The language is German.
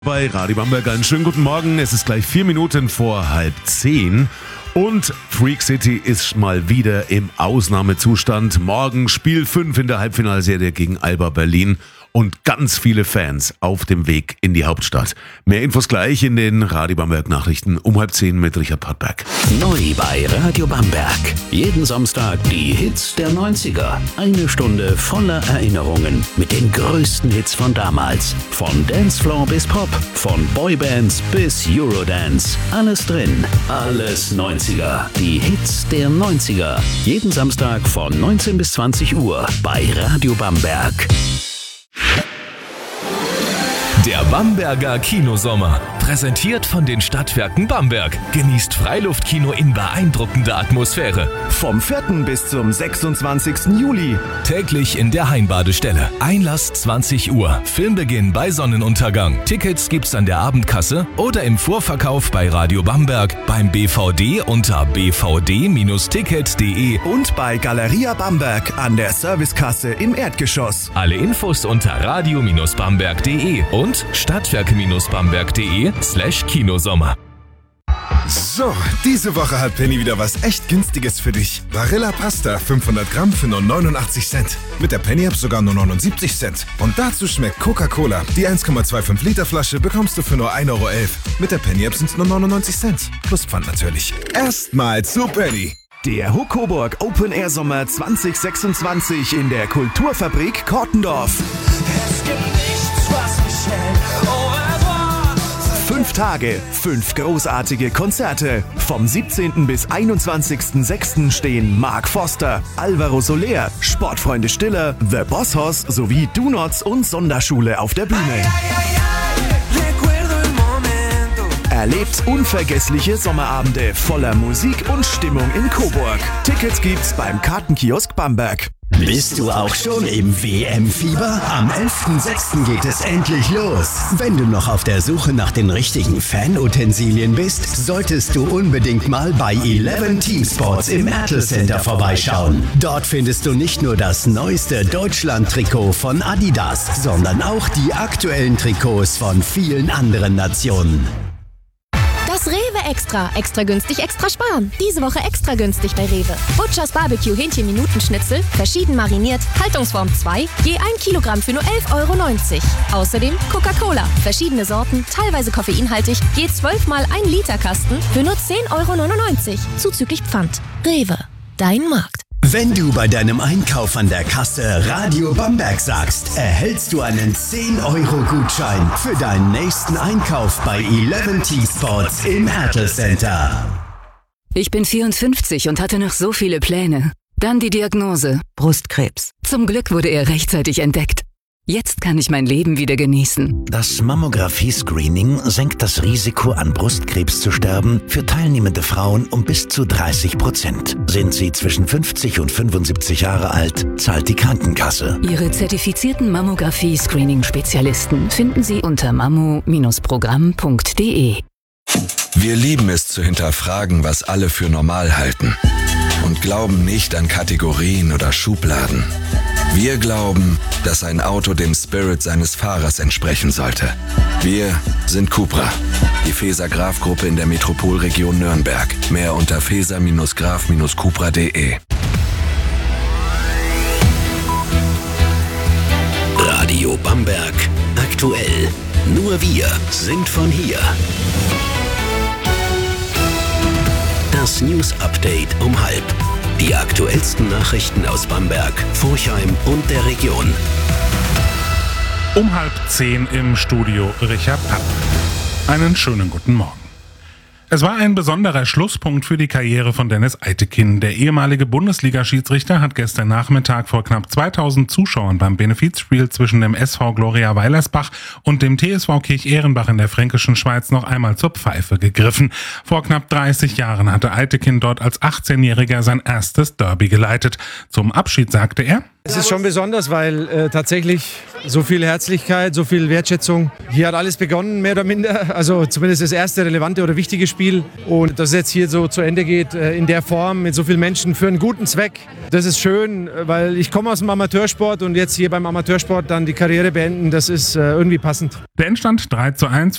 Bei Radio Bamberg einen schönen guten Morgen. Es ist gleich 4 Minuten vor 9:30 und Freak City ist mal wieder im Ausnahmezustand. Morgen Spiel 5 in der Halbfinalserie gegen Alba Berlin und ganz viele Fans auf dem Weg in die Hauptstadt. Mehr Infos gleich in den Radio Bamberg Nachrichten um 9:30 mit Richard Pottberg. Neu bei Radio Bamberg. Jeden Samstag die Hits der 90er. Eine Stunde voller Erinnerungen mit den größten Hits von damals. Von Dancefloor bis Pop, von Boybands bis Eurodance. Alles drin, alles 90er. Die Hits der 90er. Jeden Samstag von 19 bis 20 Uhr bei Radio Bamberg. Der Bamberger Kinosommer. Präsentiert von den Stadtwerken Bamberg. Genießt Freiluftkino in beeindruckender Atmosphäre. Vom 4. bis zum 26. Juli. Täglich in der Heimbadestelle. Einlass 20 Uhr. Filmbeginn bei Sonnenuntergang. Tickets gibt's an der Abendkasse oder im Vorverkauf bei Radio Bamberg, beim BVD unter bvd-ticket.de und bei Galeria Bamberg an der Servicekasse im Erdgeschoss. Alle Infos unter radio-bamberg.de und stadtwerke-bamberg.de/Kinosommer. So, diese Woche hat Penny wieder was echt Günstiges für dich. Barilla Pasta 500 Gramm für nur 89 Cent. Mit der Penny-App sogar nur 79 Cent. Und dazu schmeckt Coca-Cola. Die 1,25 Liter Flasche bekommst du für nur 1,11 Euro. Mit der Penny-App sind es nur 99 Cent. Plus Pfand natürlich. Erstmal zu Penny. Der Huck Coburg Open Air Sommer 2026 in der Kulturfabrik Kortendorf. Es gibt nichts, was mich hält. 5 Tage, 5 großartige Konzerte. Vom 17. bis 21.06. stehen Mark Foster, Alvaro Soler, Sportfreunde Stiller, The Boss Hoss sowie Do-Nots und Sonderschule auf der Bühne. Erlebt unvergessliche Sommerabende voller Musik und Stimmung in Coburg. Tickets gibt's beim Kartenkiosk Bamberg. Bist du auch schon im WM-Fieber? Am 11.06. geht es endlich los. Wenn du noch auf der Suche nach den richtigen Fanutensilien bist, solltest du unbedingt mal bei 11 Team Sports im Ertl Center vorbeischauen. Dort findest du nicht nur das neueste Deutschland-Trikot von Adidas, sondern auch die aktuellen Trikots von vielen anderen Nationen. Das Rewe Extra. Extra günstig, extra sparen. Diese Woche extra günstig bei Rewe. Butchers Barbecue Hähnchen-Minutenschnitzel, verschieden mariniert, Haltungsform 2, je 1 Kilogramm für nur 11,90 Euro. Außerdem Coca-Cola, verschiedene Sorten, teilweise koffeinhaltig, je 12 mal 1 Liter Kasten für nur 10,99 Euro. Zuzüglich Pfand. Rewe. Dein Markt. Wenn du bei deinem Einkauf an der Kasse Radio Bamberg sagst, erhältst du einen 10-Euro-Gutschein für deinen nächsten Einkauf bei 11 T-Sports im Ertl Center. Ich bin 54 und hatte noch so viele Pläne. Dann die Diagnose: Brustkrebs. Zum Glück wurde er rechtzeitig entdeckt. Jetzt kann ich mein Leben wieder genießen. Das Mammographie-Screening senkt das Risiko, an Brustkrebs zu sterben, für teilnehmende Frauen um bis zu 30%. Sind sie zwischen 50 und 75 Jahre alt, zahlt die Krankenkasse. Ihre zertifizierten Mammographie-Screening-Spezialisten finden Sie unter mammo-programm.de. Wir lieben es zu hinterfragen, was alle für normal halten. Und glauben nicht an Kategorien oder Schubladen. Wir glauben, dass ein Auto dem Spirit seines Fahrers entsprechen sollte. Wir sind Cupra, die Feser-Graf-Gruppe in der Metropolregion Nürnberg. Mehr unter feser-graf-cupra.de. Radio Bamberg aktuell. Nur wir sind von hier. Das News Update um 12:30. Die aktuellsten Nachrichten aus Bamberg, Forchheim und der Region. Um 9:30 im Studio Richard Papp. Einen schönen guten Morgen. Es war ein besonderer Schlusspunkt für die Karriere von Dennis Eitekin. Der ehemalige Bundesliga-Schiedsrichter hat gestern Nachmittag vor knapp 2000 Zuschauern beim Benefizspiel zwischen dem SV Gloria Weilersbach und dem TSV Kirch-Ehrenbach in der Fränkischen Schweiz noch einmal zur Pfeife gegriffen. Vor knapp 30 Jahren hatte Eitekin dort als 18-Jähriger sein erstes Derby geleitet. Zum Abschied sagte er: Es ist schon besonders, weil tatsächlich so viel Herzlichkeit, so viel Wertschätzung. Hier hat alles begonnen, mehr oder minder. Also zumindest das erste relevante oder wichtige Spiel. Und dass es jetzt hier so zu Ende geht, in der Form, mit so vielen Menschen für einen guten Zweck. Das ist schön, weil ich komme aus dem Amateursport und jetzt hier beim Amateursport dann die Karriere beenden, das ist irgendwie passend. Der Endstand 3:1